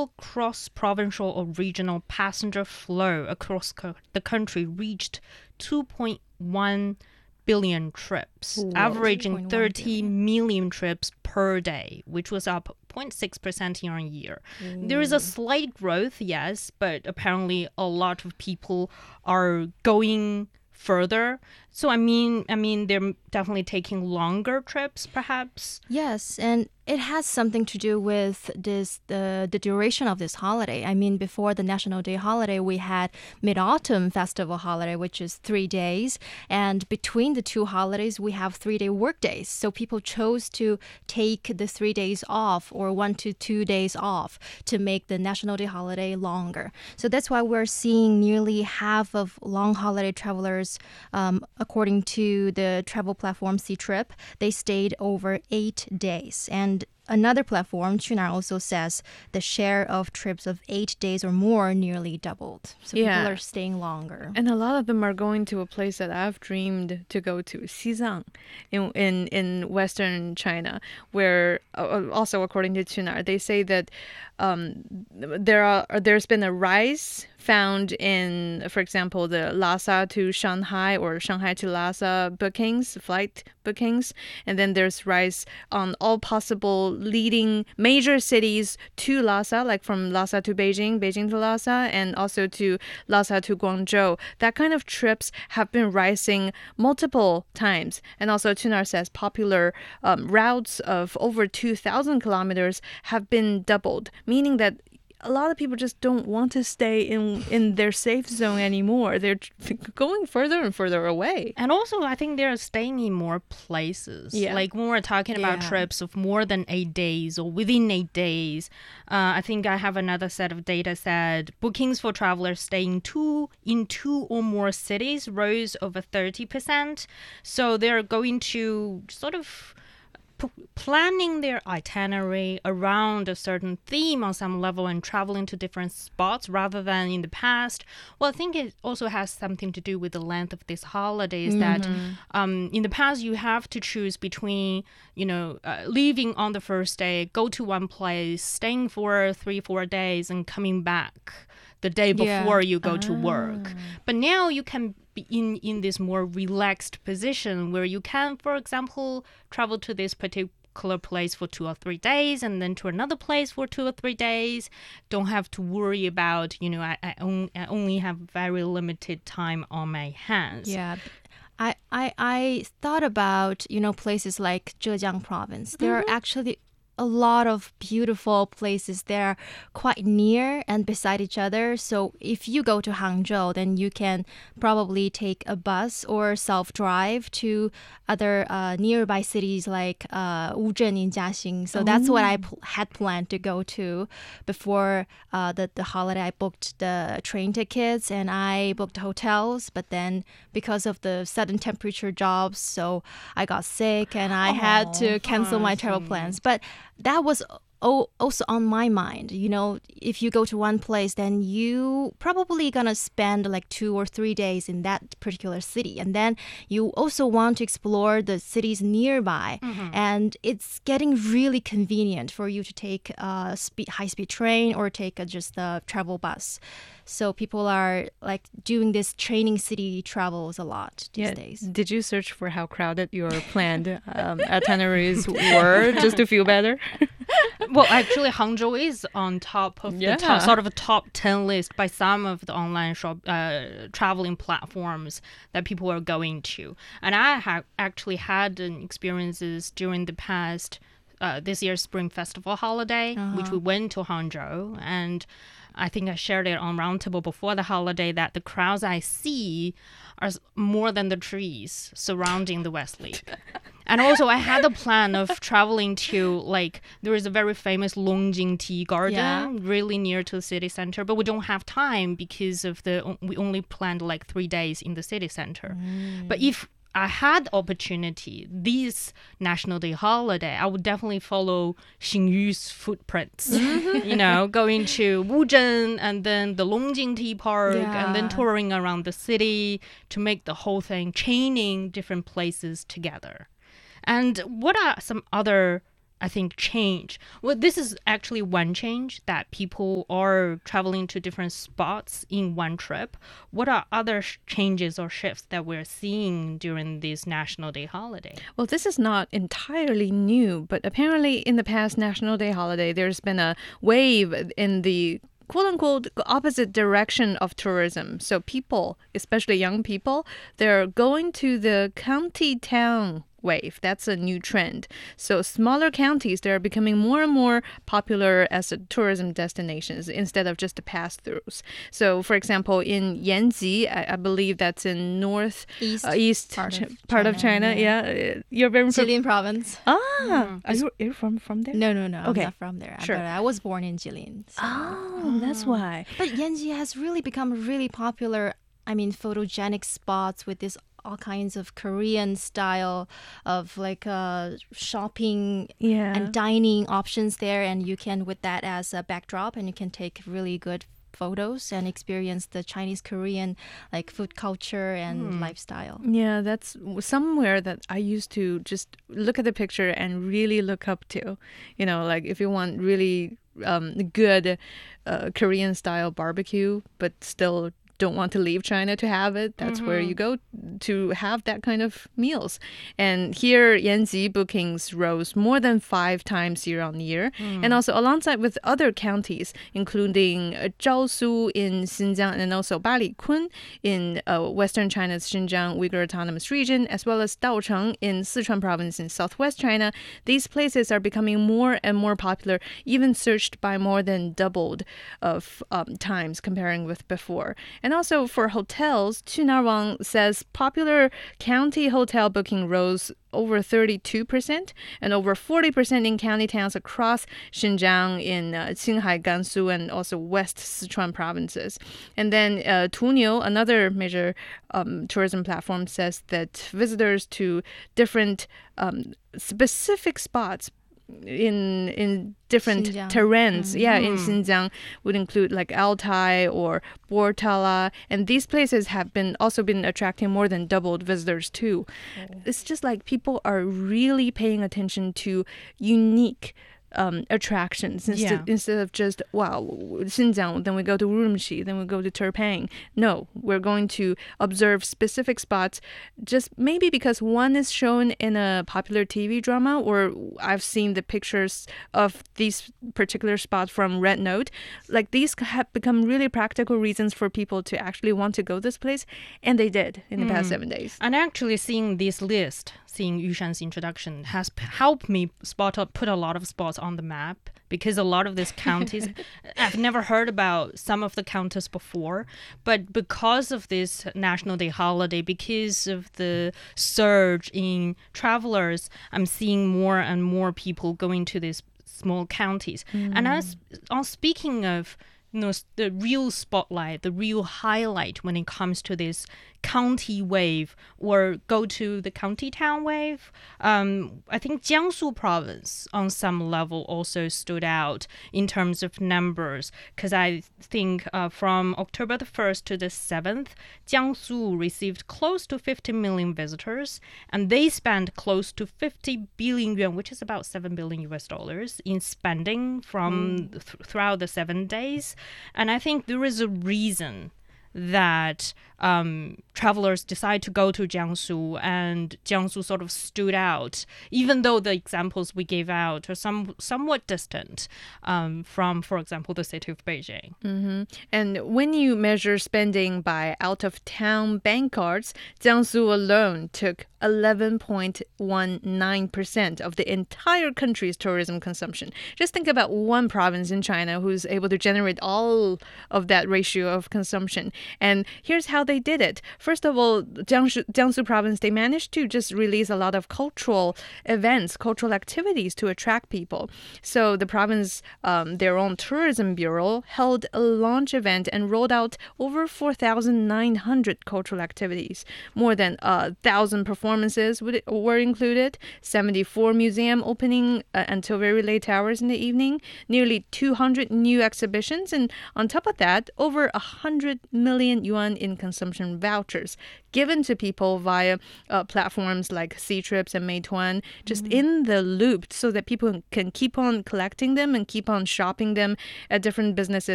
total cross-provincial or regional passenger flow across the country reached 2.1 billion trips, averaging 30 million trips per day, which was up 0.6% year on year. There is a slight growth, yes, but apparently a lot of people are going further. So I mean they're definitely taking longer trips perhaps. Yes, and it has something to do with the duration of this holiday. I mean, before the National Day holiday, we had Mid-Autumn Festival holiday, which is 3 days. And between the two holidays, we have 3-day work days. So people chose to take the 3 days off or 1 to 2 days off to make the National Day holiday longer. So that's why we're seeing nearly half of long holiday travelers, according to the travel platform Ctrip, they stayed over 8 days. And another platform, Qunar, also says the share of trips of 8 days or more nearly doubled. So people are staying longer. And a lot of them are going to a place that I've dreamed to go to, Xizang, in western China, where also according to Qunar, they say that there's been a rise found in, for example, the Lhasa to Shanghai or Shanghai to Lhasa bookings, flight bookings. And then there's rise on all possible leading major cities to Lhasa, like from Lhasa to Beijing, Beijing to Lhasa, and also to Lhasa to Guangzhou. That kind of trips have been rising multiple times. And also Qunar says popular routes of over 2,000 kilometers have been doubled, meaning that a lot of people just don't want to stay in their safe zone anymore. They're going further and further away. And also, I think they're staying in more places. Yeah. Like when we're talking about trips of more than 8 days or within 8 days, I think I have another set of data said bookings for travelers staying in two or more cities rose over 30%. So they're going to sort of planning their itinerary around a certain theme on some level and traveling to different spots rather than in the past. Well, I think it also has something to do with the length of this holiday is that in the past you have to choose between, leaving on the first day, go to one place, staying for 3-4 days and coming back the day before you go to work. But now you can be in this more relaxed position where you can, for example, travel to this particular place for 2 or 3 days and then to another place for 2 or 3 days. Don't have to worry about, I only have very limited time on my hands. Yeah. I thought about, places like Zhejiang province. There are actually a lot of beautiful places there quite near and beside each other. So if you go to Hangzhou, then you can probably take a bus or self-drive to other nearby cities like Wuzhen in Jiaxing. So that's what I had planned to go to before the holiday. I booked the train tickets and I booked hotels, but then because of the sudden temperature drops, so I got sick and I had to cancel my travel plans. But that was also on my mind. If you go to one place, then you probably gonna spend like 2 or 3 days in that particular city. And then you also want to explore the cities nearby. And it's getting really convenient for you to take a high-speed train or take just a travel bus. So people are like doing this training city travels a lot these days. Did you search for how crowded your planned itineraries were just to feel better? Well, actually, Hangzhou is on top of the top 10 list by some of the online traveling platforms that people are going to. And I have actually had experiences during the past this year's Spring Festival holiday, which we went to Hangzhou, and I think I shared it on Roundtable before the holiday that the crowds I see are more than the trees surrounding the West Lake. And also I had a plan of traveling to, there is a very famous Longjing Tea Garden really near to the city center, but we don't have time because of we only planned 3 days in the city center. But if I had opportunity this National Day holiday, I would definitely follow Xing Yu's footprints. Going to Wuzhen and then the Longjing Tea Park and then touring around the city to make the whole thing, chaining different places together. And what are some other I think, change. Well, this is actually one change, that people are traveling to different spots in one trip. What are other changes or shifts that we're seeing during this National Day holiday? Well, this is not entirely new, but apparently in the past National Day holiday, there's been a wave in the quote-unquote opposite direction of tourism. So people, especially young people, they're going to the county town wave. That's a new trend. So smaller counties, they're becoming more and more popular as tourism destinations instead of just the pass-throughs. So for example, in Yanji, I believe that's in northeast part of China. Yeah. You're very Jilin province. Are you from there? No, Okay. I'm not from there. Sure. But I was born in Jilin. So. Oh, that's why. But Yanji has really become really popular. I mean, photogenic spots with this all kinds of Korean style of like shopping and dining options there, and you can with that as a backdrop, and you can take really good photos and experience the Chinese Korean like food culture and lifestyle. Yeah, that's somewhere that I used to just look at the picture and really look up to. You know, like if you want really good Korean style barbecue, but still don't want to leave China to have it, that's where you go to have that kind of meals. And here, Yanji bookings rose more than 5 times year on year. And also alongside with other counties, including Zhaosu in Xinjiang and also Balikun in western China's Xinjiang Uyghur Autonomous Region, as well as Daocheng in Sichuan province in southwest China. These places are becoming more and more popular, even searched by more than doubled of times comparing with before. And also for hotels, Chunarwang says popular county hotel booking rose over 32% and over 40% in county towns across Xinjiang, in Qinghai, Gansu, and also West Sichuan provinces. And then Tuniu, another major tourism platform, says that visitors to different specific spots in different Xinjiang. terrains, in Xinjiang would include like Altai or Bortala, and these places have also been attracting more than doubled visitors too. It's just like people are really paying attention to unique attractions instead of just, wow, Xinjiang, then we go to Urumqi, then we go to Terpeng. No, we're going to observe specific spots just maybe because one is shown in a popular TV drama, or I've seen the pictures of these particular spots from Red Note. Like these have become really practical reasons for people to actually want to go this place, and they did in the past 7 days. And actually seeing this list, seeing Yushan's introduction, has helped me put a lot of spots on the map, because a lot of these counties, I've never heard about some of the counties before, but because of this National Day holiday, because of the surge in travelers, I'm seeing more and more people going to these small counties. And speaking of the real spotlight, the real highlight when it comes to this county wave or go to the county town wave, I think Jiangsu province on some level also stood out in terms of numbers, because I think from October the 1st to the 7th, Jiangsu received close to 50 million visitors, and they spent close to 50 billion yuan, which is about $7 billion in spending from throughout the 7 days. And I think there is a reason that travelers decide to go to Jiangsu, and Jiangsu sort of stood out, even though the examples we gave out are somewhat distant from, for example, the city of Beijing. And when you measure spending by out-of-town bank cards, Jiangsu alone took 11.19% of the entire country's tourism consumption. Just think about one province in China who's able to generate all of that ratio of consumption. And here's how they did it. First of all, Jiangsu province, they managed to just release a lot of cultural events, cultural activities to attract people. So the province, their own tourism bureau, held a launch event and rolled out over 4,900 cultural activities. More than 1,000 performances were included, 74 museum opening until very late hours in the evening, nearly 200 new exhibitions, and on top of that, over 100 million million yuan in consumption vouchers given to people via platforms like Ctrips and Meituan, just in the loop so that people can keep on collecting them and keep on shopping them at different businesses